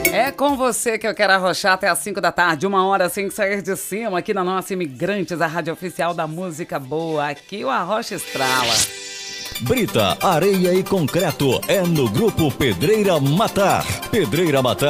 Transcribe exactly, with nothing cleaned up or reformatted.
É com você que eu quero arrochar até às cinco da tarde, uma hora sem sair de cima, aqui na nossa Imigrantes, a rádio oficial da música boa. Aqui o Arrocha estrala. Brita, areia e concreto é no Grupo Pedreira Matar. Pedreira Matar.